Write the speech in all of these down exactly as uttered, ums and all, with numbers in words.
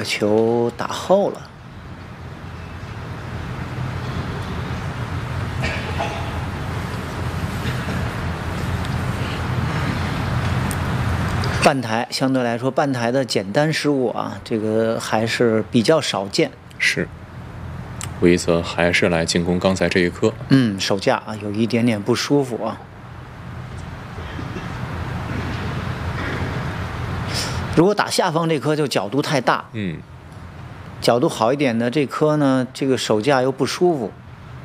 球打后了。半台相对来说，半台的简单失误啊，这个还是比较少见。 是，吴一泽还是来进攻刚才这一颗。 嗯，手架啊有一点点不舒服啊。如果打下方这颗就角度太大， 嗯， 角度好一点的这颗呢，这个手架又不舒服，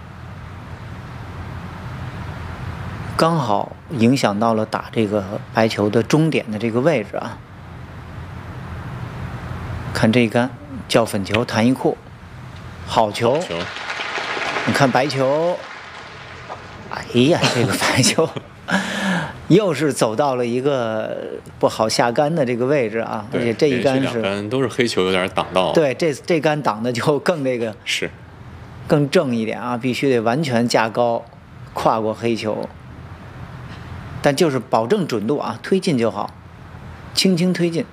刚好影响到了打这个白球的终点的这个位置啊。看这一杆叫粉球弹一库，好球！ 好球你看白球，哎呀，这个白球又是走到了一个不好下杆的这个位置啊，而且这一杆是两杆都是黑球，有点挡到。 对，这这杆挡的就更这个是更正一点啊，必须得完全架高，跨过黑球。但就是保证准度啊，推进就好，轻轻推进。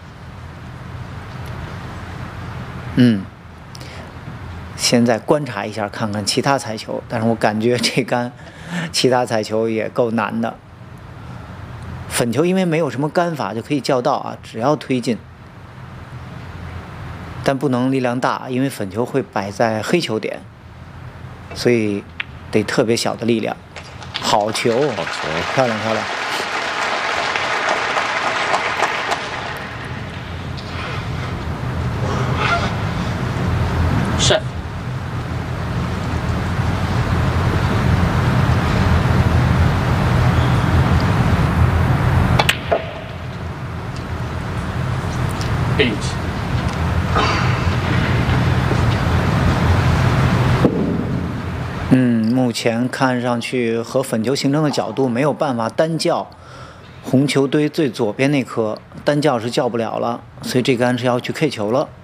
嗯，现在观察一下，看看其他彩球，但是我感觉这杆其他彩球也够难的。粉球因为没有什么杆法就可以叫到啊，只要推进，但不能力量大，因为粉球会摆在黑球点，所以得特别小的力量。好球， 好球， 漂亮漂亮。 是。eight。 嗯，目前看上去和粉球形成的角度没有办法单叫红球堆最左边那颗，单叫是叫不了了，所以这杆是要去 K 球了。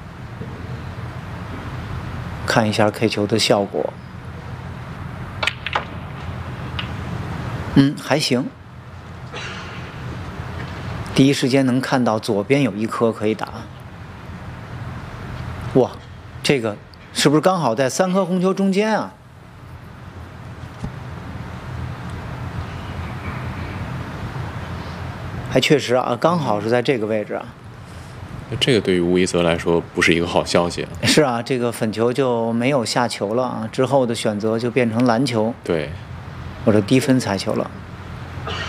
看一下 K 球的效果，嗯，还行。第一时间能看到左边有一颗可以打。哇，这个是不是刚好在三颗红球中间啊？还确实啊，刚好是在这个位置啊。 这个对于吴一泽来说不是一个好消息。 是啊，这个粉球就没有下球了啊，之后的选择就变成篮球， 对， 或者低分彩球了。